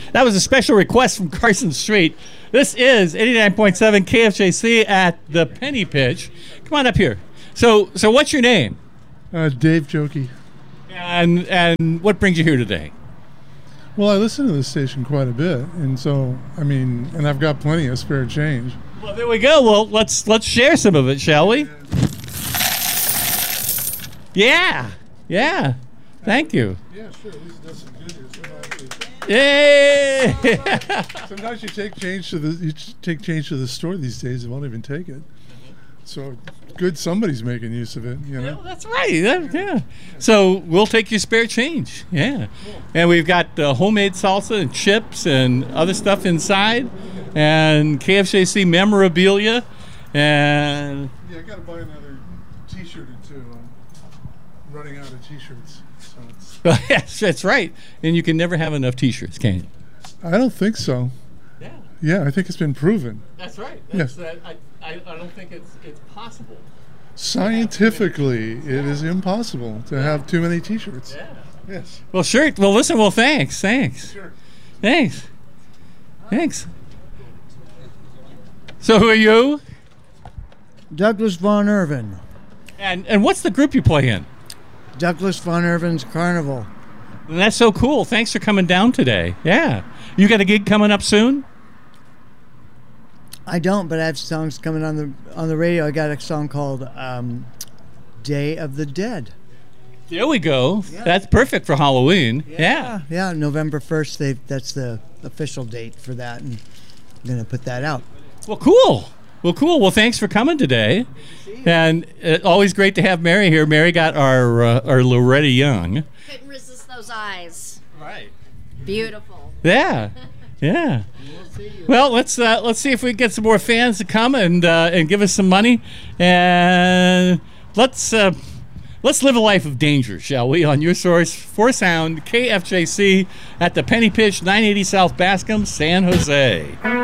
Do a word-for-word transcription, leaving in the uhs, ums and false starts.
That was a special request from Carson Street. This is eighty-nine point seven K F J C at the Penny Pitch. Come on up here. So, so what's your name? Uh, Dave Jokey. And and what brings you here today? Well, I listen to this station quite a bit, and so I mean, and I've got plenty of spare change. Well, there we go. Well, let's let's share some of it, shall we? Yeah, yeah. Thank you. Yeah, sure. At least it does some good here. Yay! Sometimes you take change to the you take change to the store these days. They won't even take it. So good, somebody's making use of it. You know. Yeah, that's right. Yeah, yeah. So we'll take your spare change. Yeah. And we've got uh, homemade salsa and chips and other stuff inside, and K F J C memorabilia, and Yeah, I got to buy another T-shirt or two. I'm running out of T-shirts. So it's... yes, that's right. And you can never have enough T-shirts, can you? I don't think so. Yeah. Yeah, I think it's been proven. That's right. That's, That, I, I I don't think it's it's possible. Scientifically, it is impossible to have too many T-shirts. Yeah. Yes. Well, sure. Well, listen. Well, thanks. Thanks. Sure. Thanks. Thanks. So, who are you? Douglas Von Irvin. And and what's the group you play in? Douglas Von Irvin's Carnival. And that's so cool. Thanks for coming down today. Yeah. You got a gig coming up soon? I don't, but I have songs coming on the on the radio. I got a song called um, "Day of the Dead." There we go. Yeah. That's perfect for Halloween. Yeah. yeah. November first. They that's the official date for that, and I'm gonna put that out. Well, cool. Well, cool. Well, thanks for coming today. And uh, always great to have Mary here. Mary got our uh, our Loretta Young. Couldn't resist those eyes. Right. Beautiful. Yeah. Yeah. Well, let's uh, let's see if we can get some more fans to come and uh, and give us some money, and let's uh, let's live a life of danger, shall we? On your source for sound, K F J C at the Penny Pitch, nine eighty South Bascom, San Jose.